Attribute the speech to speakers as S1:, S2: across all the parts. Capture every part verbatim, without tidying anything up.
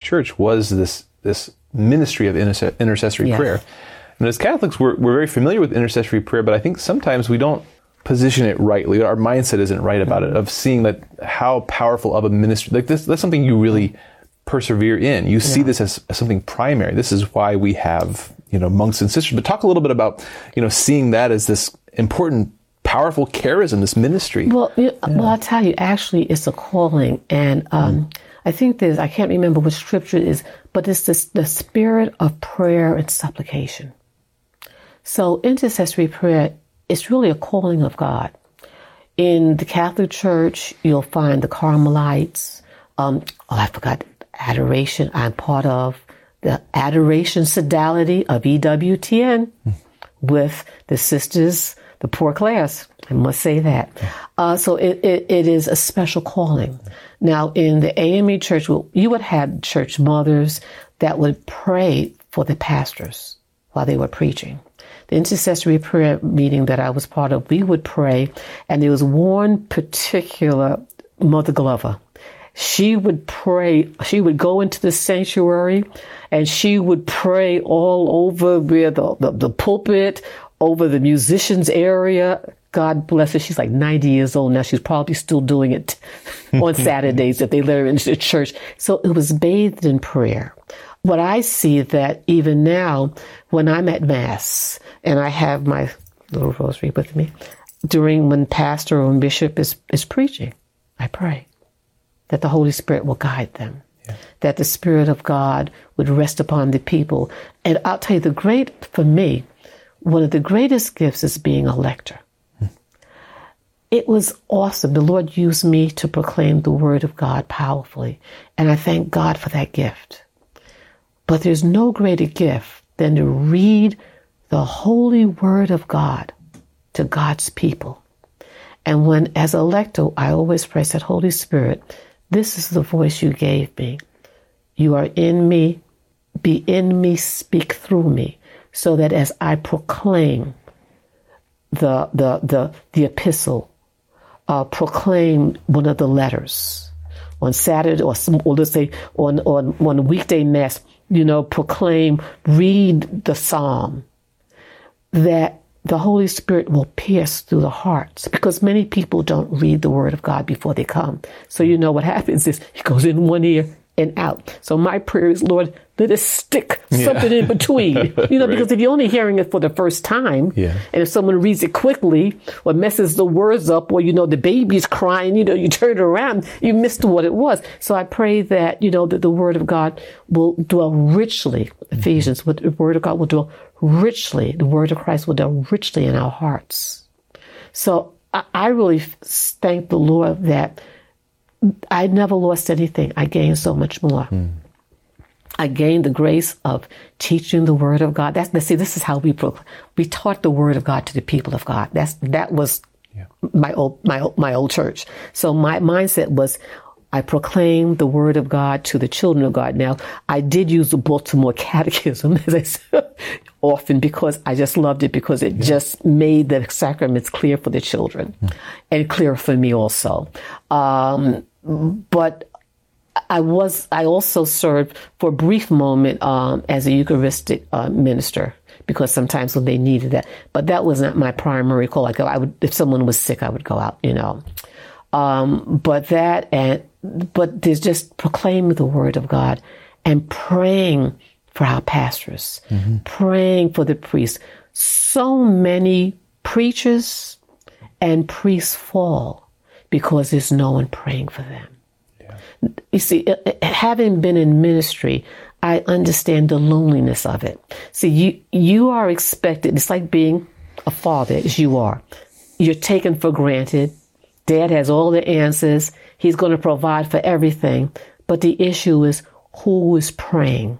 S1: church was this this ministry of interse- intercessory
S2: Yes.
S1: prayer. And as Catholics, we're, we're very familiar with intercessory prayer, but I think sometimes we don't position it rightly. Our mindset isn't right about it, of seeing that how powerful of a ministry, like this, that's something you really persevere in. You see
S2: Yeah.
S1: this as, as something primary. This is why we have, you know, monks and sisters. But talk a little bit about, you know, seeing that as this important, powerful charism, this ministry.
S2: Well, you, well, I'll tell you, actually, it's a calling. And um, mm. I think there's, I can't remember which scripture it is, but it's this, the spirit of prayer and supplication. So intercessory prayer is really a calling of God. In the Catholic Church, you'll find the Carmelites. Um, oh, I forgot adoration. I'm part of the Adoration Sodality of E W T N mm. with the sisters, the poor class. I must say that. Uh, so it, it, it is a special calling. Now, in the A M E Church, well, you would have church mothers that would pray for the pastors while they were preaching. The intercessory prayer meeting that I was part of, we would pray, and there was one particular Mother Glover. She would pray, she would go into the sanctuary, and she would pray all over where the, the, the pulpit, over the musicians area. God bless her. She's like ninety years old now. She's probably still doing it on Saturdays if they let her into the church. So it was bathed in prayer. What I see that even now, when I'm at Mass and I have my little rosary with me, during when pastor or bishop is, is preaching, I pray that the Holy Spirit will guide them, yeah. that the Spirit of God would rest upon the people. And I'll tell you, the great, for me, one of the greatest gifts is being a lector. Hmm. It was awesome. The Lord used me to proclaim the Word of God powerfully, and I thank God for that gift. But there's no greater gift than to read the holy Word of God to God's people. And when, as a lector, I always pray, said, Holy Spirit, this is the voice you gave me. You are in me, be in me, speak through me, so that as I proclaim the the the, the epistle, uh, proclaim one of the letters on Saturday, or, some, or let's say on, on, on weekday Mass, you know, proclaim, read the psalm, that the Holy Spirit will pierce through the hearts, because many people don't read the Word of God before they come. So you know what happens is it goes in one ear and out. So my prayer is, Lord, let us stick something yeah. in between. You know, right. because if you're only hearing it for the first time, yeah. and if someone reads it quickly or messes the words up, or, you know, the baby's crying, you know, you turn it around, you missed what it was. So I pray that, you know, that the Word of God will dwell richly, mm-hmm. Ephesians, the Word of God will dwell richly, the Word of Christ will dwell richly in our hearts. So I, I really thank the Lord that I never lost anything. I gained so much more. Mm. I gained the grace of teaching the Word of God. That's, see, this is how we pro- we taught the Word of God to the people of God. That's that was yeah. my old my my old church. So my mindset was, I proclaimed the Word of God to the children of God. Now, I did use the Baltimore Catechism, as I said, often, because I just loved it, because it yeah. just made the sacraments clear for the children mm. and clear for me also. Um, but I was, I also served for a brief moment um, as a Eucharistic uh, minister, because sometimes when they needed that. But that was not my primary call. Like I would, if someone was sick, I would go out, you know. Um, but that, and but there's just proclaiming the Word of God and praying for our pastors, mm-hmm. praying for the priests. So many preachers and priests fall because there's no one praying for them. Yeah. You see, having been in ministry, I understand the loneliness of it. See, you you are expected. It's like being a father, as you are. You're taken for granted. Dad has all the answers. He's going to provide for everything. But the issue is, who is praying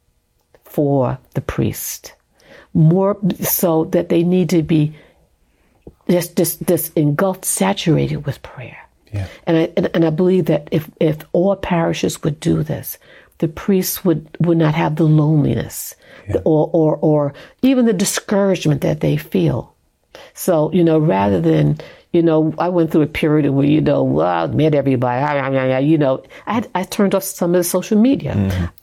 S2: for the priest? More so that they need to be just, just, just engulfed, saturated with prayer. Yeah. And I and, and I believe that if, if all parishes would do this, the priests would, would not have the loneliness yeah. or, or or even the discouragement that they feel. So, you know, rather than, you know, I went through a period where, you know, well, I met everybody, you know, I had, I turned off some of the social media. Mm-hmm.